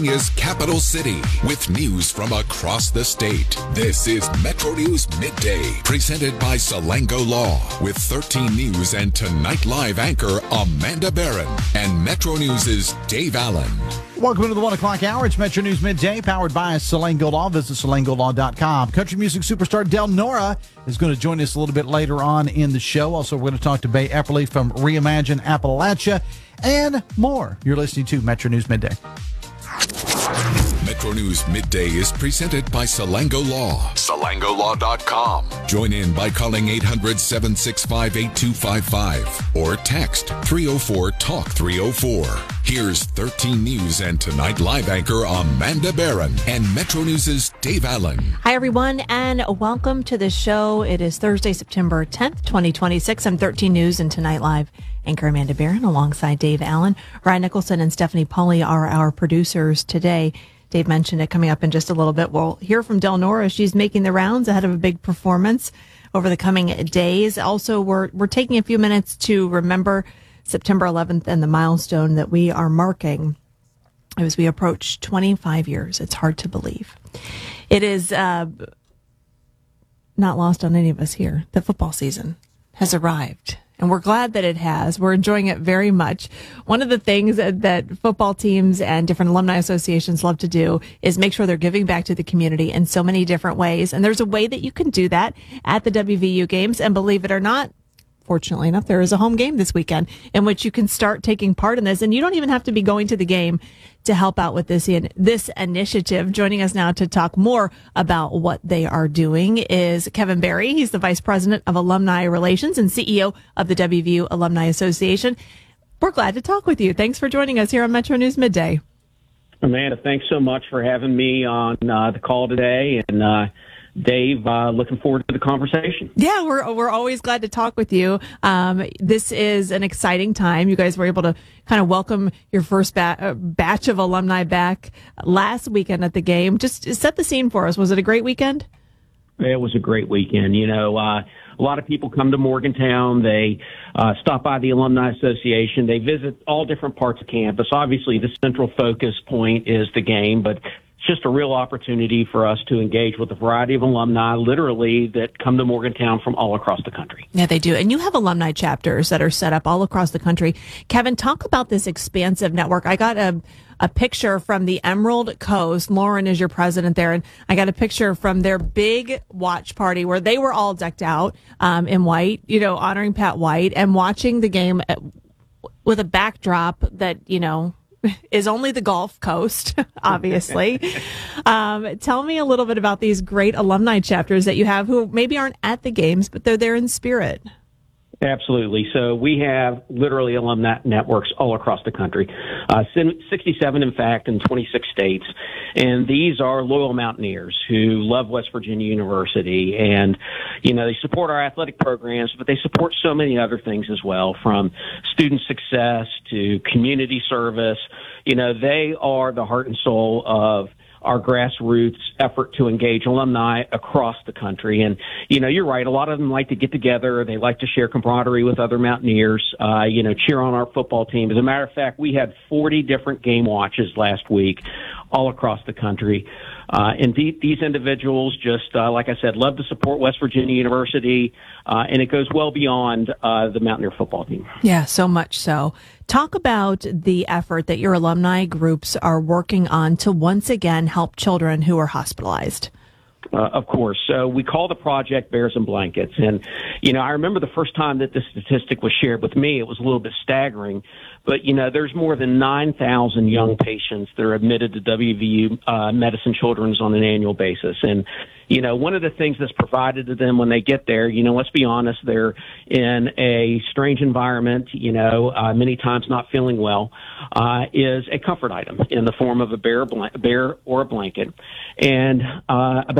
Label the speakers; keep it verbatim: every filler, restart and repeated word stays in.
Speaker 1: Is Capital City with news from across the state. This is Metro News Midday, presented by Salango Law, with thirteen News and Tonight Live anchor Amanda Barron and Metro News' Dave Allen.
Speaker 2: Welcome to the one o'clock hour. It's Metro News Midday, powered by Salango Law. Visit salango law dot com. Country music superstar Del Nora is going to join us a little bit later on in the show. Also, we're going to talk to Bay Epperly from Reimagine Appalachia and more. You're listening to Metro News Midday.
Speaker 1: Metro News Midday is presented by Salango Law. salango law dot com. Join in by calling eight hundred, seven six five, eight two five five or text three oh four, talk three oh four. Here's thirteen News and Tonight Live anchor Amanda Barron and Metro News' Dave Allen.
Speaker 3: Hi, everyone, and welcome to the show. It is Thursday, September tenth, twenty twenty-six. I'm thirteen News and Tonight Live anchor Amanda Barron alongside Dave Allen. Ryan Nicholson and Stephanie Pauly are our producers today. Dave mentioned it coming up in just a little bit. We'll hear from Del Nora. She's making the rounds ahead of a big performance over the coming days. Also, we're we're taking a few minutes to remember September eleventh and the milestone that we are marking as we approach twenty-five years. It's hard to believe. It is uh, not lost on any of us here. The football season has arrived. And we're glad that it has. We're enjoying it very much. One of the things that, that football teams and different alumni associations love to do is make sure they're giving back to the community in so many different ways. And there's a way that you can do that at the W V U games. And believe it or not, fortunately enough, there is a home game this weekend in which you can start taking part in this. And you don't even have to be going to the game to help out with this this initiative. Joining us now to talk more about what they are doing is Kevin Berry. He's the Vice President of Alumni Relations and C E O of the W V U Alumni Association. We're glad to talk with you. Thanks for joining us here on Metro News Midday.
Speaker 4: Amanda, thanks so much for having me on uh, the call today. And uh, Dave, uh, looking forward to the conversation.
Speaker 3: Yeah, we're we're always glad to talk with you. Um, this is an exciting time. You guys were able to kind of welcome your first ba- uh, batch of alumni back last weekend at the game. Just set the scene for us. Was it a great weekend?
Speaker 4: It was a great weekend. You know, uh, a lot of people come to Morgantown. They uh, stop by the Alumni Association. They visit all different parts of campus. Obviously, the central focus point is the game, but it's just a real opportunity for us to engage with a variety of alumni, literally, that come to Morgantown from all across the country.
Speaker 3: Yeah, they do. And you have alumni chapters that are set up all across the country. Kevin, talk about this expansive network. I got a, a picture from the Emerald Coast. Lauren is your president there. And I got a picture from their big watch party where they were all decked out um, in white, you know, honoring Pat White and watching the game at, with a backdrop that, you know, is only the Gulf Coast, obviously. um, tell me a little bit about these great alumni chapters that you have who maybe aren't at the games, but they're there in spirit.
Speaker 4: Absolutely. So we have literally alumni networks all across the country, uh, sixty-seven, in fact, in twenty-six states. And these are loyal Mountaineers who love West Virginia University. And, you know, they support our athletic programs, but they support so many other things as well, from student success to community service. You know, they are the heart and soul of our grassroots effort to engage alumni across the country. And, you know, you're right. A lot of them like to get together. They like to share camaraderie with other Mountaineers, uh, you know, cheer on our football team. As a matter of fact, we had forty different game watches last week all across the country. Uh, and the, these individuals just, uh, like I said, love to support West Virginia University, uh, and it goes well beyond uh, the Mountaineer football team.
Speaker 3: Yeah, so much so. Talk about the effort that your alumni groups are working on to once again help children who are hospitalized.
Speaker 4: Uh, of course. So we call the project Bears and Blankets. And, you know, I remember the first time that this statistic was shared with me, it was a little bit staggering. But, you know, there's more than nine thousand young patients that are admitted to W V U uh, Medicine Children's on an annual basis. And, you know, one of the things that's provided to them when they get there, you know, let's be honest, they're in a strange environment, you know, uh, many times not feeling well, uh, is a comfort item in the form of a bear, blan- bear or a blanket. And uh, about